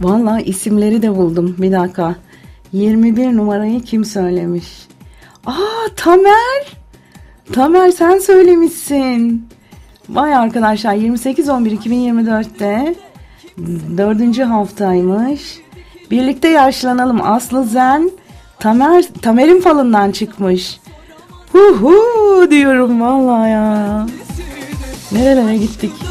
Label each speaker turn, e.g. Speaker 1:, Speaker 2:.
Speaker 1: Vallahi isimleri de buldum. Bir dakika. 21 numarayı kim söylemiş? Tamer. Tamer sen söylemişsin. Vay arkadaşlar, 28-11-2024'te 4. haftaymış. Birlikte yaşlanalım. Aslı Zen Tamer'in falından çıkmış. Diyorum vallahi ya. Nerelere gittik?